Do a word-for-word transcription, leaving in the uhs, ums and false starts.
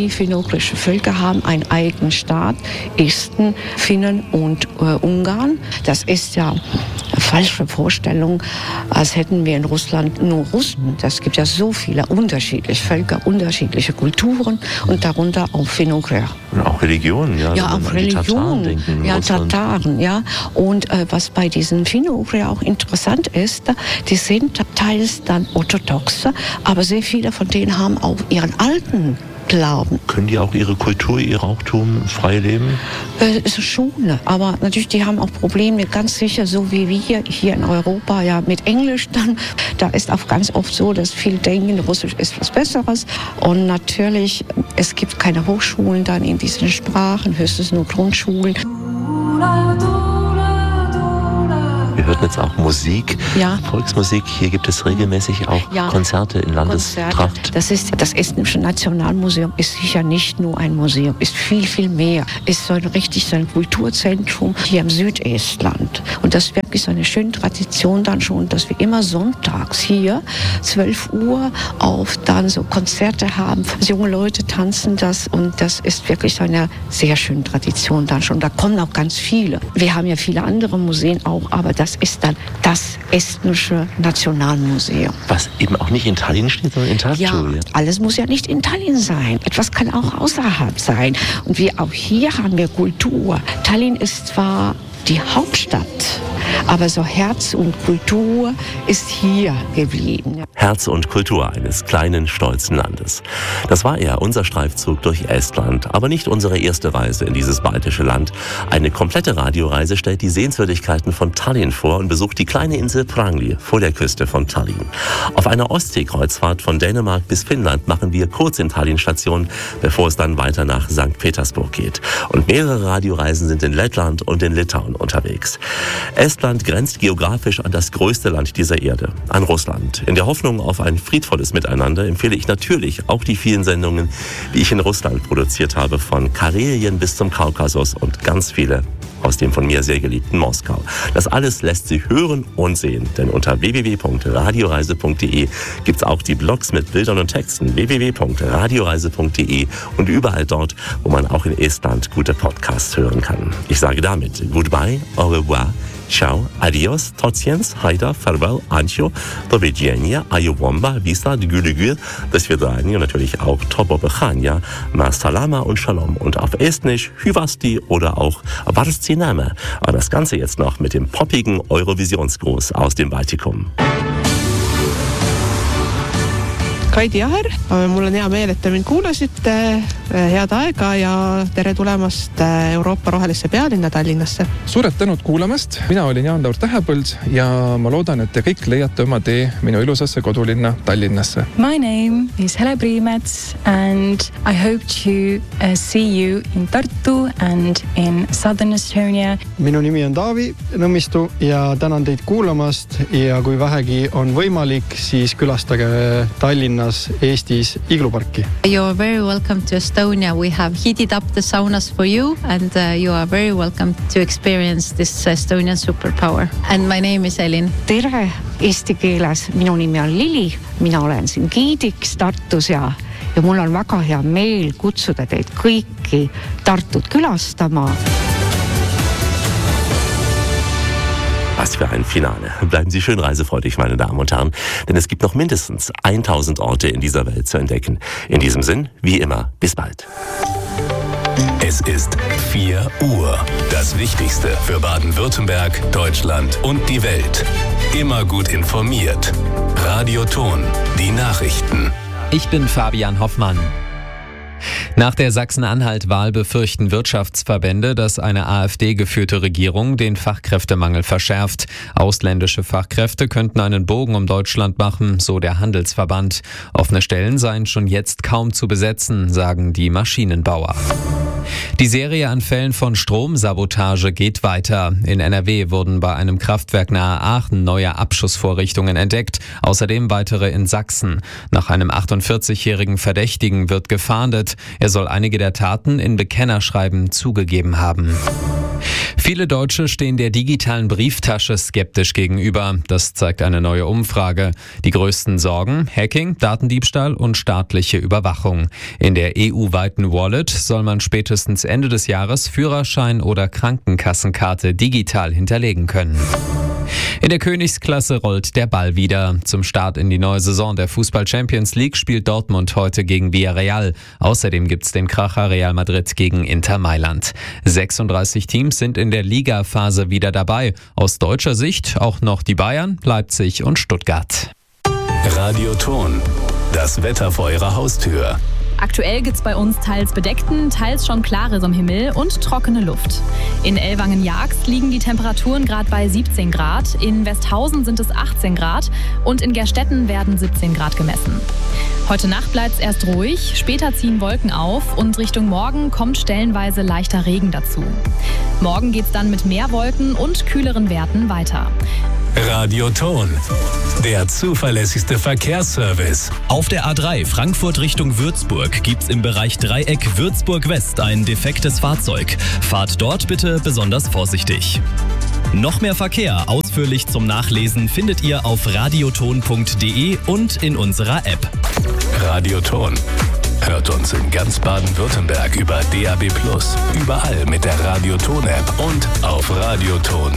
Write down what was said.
die finno-ugrische Völker haben einen eigenen Staat, Esten, Finnen und äh, Ungarn. Das ist ja eine falsche Vorstellung, als hätten wir in Russland nur Russen. Es gibt ja so viele unterschiedliche Völker, unterschiedliche Kulturen und darunter auch Finno-Ugrier. Und auch Religionen, ja. Ja, auch Religionen. Denken, ja, Russland. Tataren, ja. Und äh, was bei diesen Finno-Ugrier auch interessant ist, die sind teils dann orthodoxe, aber sehr viele von denen haben auch ihren alten Glauben. Können die auch ihre Kultur, ihr Brauchtum frei leben? Äh, ist schon, aber natürlich, die haben auch Probleme, ganz sicher, so wie wir hier in Europa, ja, mit Englisch dann. Da ist auch ganz oft so, dass viele denken, Russisch ist was Besseres. Und natürlich, es gibt keine Hochschulen dann in diesen Sprachen, höchstens nur Grundschulen. Wir hörten jetzt auch Musik, ja. Volksmusik. Hier gibt es regelmäßig auch ja. Konzerte in Landestracht. Konzerte. Das ist das Estnische Nationalmuseum ist sicher nicht nur ein Museum, ist viel, viel mehr. Ist so ein richtig so ein Kulturzentrum hier im Südestland. Und das ist wirklich so eine schöne Tradition dann schon, dass wir immer sonntags hier, zwölf Uhr, auf dann so Konzerte haben. Junge Leute tanzen das und das ist wirklich so eine sehr schöne Tradition dann schon. Da kommen auch ganz viele. Wir haben ja viele andere Museen auch, aber das ist dann das Estnische Nationalmuseum. Was eben auch nicht in Tallinn steht, sondern in Tartu. Ja, alles muss ja nicht in Tallinn sein. Etwas kann auch außerhalb sein. Und wir auch hier haben wir Kultur. Tallinn ist zwar die Hauptstadt, aber so Herz und Kultur ist hier geblieben. Herz und Kultur eines kleinen, stolzen Landes. Das war eher unser Streifzug durch Estland, aber nicht unsere erste Reise in dieses baltische Land. Eine komplette Radioreise stellt die Sehenswürdigkeiten von Tallinn vor und besucht die kleine Insel Prangli vor der Küste von Tallinn. Auf einer Ostseekreuzfahrt von Dänemark bis Finnland machen wir kurz in Tallinn Station, bevor es dann weiter nach Sankt Petersburg geht. Und mehrere Radioreisen sind in Lettland und in Litauen unterwegs. Estland grenzt geografisch an das größte Land dieser Erde, an Russland. In der Hoffnung auf ein friedvolles Miteinander empfehle ich natürlich auch die vielen Sendungen, die ich in Russland produziert habe, von Karelien bis zum Kaukasus und ganz viele aus dem von mir sehr geliebten Moskau. Das alles lässt sich hören und sehen, denn unter w w w punkt radioreise punkt de gibt es auch die Blogs mit Bildern und Texten, w w w punkt radioreise punkt de und überall dort, wo man auch in Estland gute Podcasts hören kann. Ich sage damit goodbye, au revoir, ciao, adios, tociens, haida, farewell, ancio, do widzenia, ayowomba, vista, gülügül, das Svidania und natürlich auch tobobechania, ma salama und shalom und auf Estnisch hyvasti oder auch varstiname. Aber das Ganze jetzt noch mit dem poppigen Eurovisionsgruß aus dem Baltikum. Kaidi Jaher, mul on hea meel, et te mind kuulasite, head aega ja tere tulemast Euroopa rohelisse pealinna Tallinnasse. Suured tänud kuulamast, mina olin Jaan-Laur Tähepõld ja ma loodan, et te kõik leiate oma tee minu ilusasse kodulinna Tallinnasse. My name is Hele Priimets and I hope to uh, see you in Tartu and in Southern Estonia. Minu nimi on Taavi Nõmmistu ja tänan teid kuulamast ja kui vähegi on võimalik, siis külastage Tallinnas Eestis igluparki. You are very welcome to Estonia. We have heated up the saunas for you and uh, you are very welcome to experience this Estonian superpower. And my name is Elin. Tere eesti keeles. Minu nimi on Lili. Mina olen siin giidiks Tartus ja, ja mul on väga hea meel kutsuda teid kõiki Tartut külastama. Was für ein Finale. Bleiben Sie schön reisefreudig, meine Damen und Herren, denn es gibt noch mindestens tausend Orte in dieser Welt zu entdecken. In diesem Sinn, wie immer, bis bald. Es ist vier Uhr. Das Wichtigste für Baden-Württemberg, Deutschland und die Welt. Immer gut informiert. Radio Thon, die Nachrichten. Ich bin Fabian Hoffmann. Nach der Sachsen-Anhalt-Wahl befürchten Wirtschaftsverbände, dass eine AfD-geführte Regierung den Fachkräftemangel verschärft. Ausländische Fachkräfte könnten einen Bogen um Deutschland machen, so der Handelsverband. Offene Stellen seien schon jetzt kaum zu besetzen, sagen die Maschinenbauer. Die Serie an Fällen von Stromsabotage geht weiter. In N R W wurden bei einem Kraftwerk nahe Aachen neue Abschussvorrichtungen entdeckt, außerdem weitere in Sachsen. Nach einem achtundvierzigjährigen Verdächtigen wird gefahndet. Er soll einige der Taten in Bekennerschreiben zugegeben haben. Viele Deutsche stehen der digitalen Brieftasche skeptisch gegenüber. Das zeigt eine neue Umfrage. Die größten Sorgen: Hacking, Datendiebstahl und staatliche Überwachung. In der E U-weiten Wallet soll man spätestens Ende des Jahres Führerschein oder Krankenkassenkarte digital hinterlegen können. In der Königsklasse rollt der Ball wieder. Zum Start in die neue Saison der Fußball-Champions League spielt Dortmund heute gegen Villarreal. Außerdem gibt's den Kracher Real Madrid gegen Inter Mailand. sechsunddreißig Teams sind in der Ligaphase wieder dabei. Aus deutscher Sicht auch noch die Bayern, Leipzig und Stuttgart. Radioton. Das Wetter vor Ihrer Haustür. Aktuell gibt's bei uns teils bedeckten, teils schon klarerem Himmel und trockene Luft. In Ellwangen-Jagst liegen die Temperaturen gerade bei siebzehn Grad, in Westhausen sind es achtzehn Grad und in Gerstetten werden siebzehn Grad gemessen. Heute Nacht bleibt's erst ruhig, später ziehen Wolken auf und Richtung Morgen kommt stellenweise leichter Regen dazu. Morgen geht's dann mit mehr Wolken und kühleren Werten weiter. Radioton, der zuverlässigste Verkehrsservice. Auf der A drei Frankfurt Richtung Würzburg gibt's im Bereich Dreieck Würzburg West ein defektes Fahrzeug. Fahrt dort bitte besonders vorsichtig. Noch mehr Verkehr ausführlich zum Nachlesen findet ihr auf radioton punkt de und in unserer App. Radioton. Hört uns in ganz Baden-Württemberg über D A B plus, überall mit der Radioton-App und auf radioton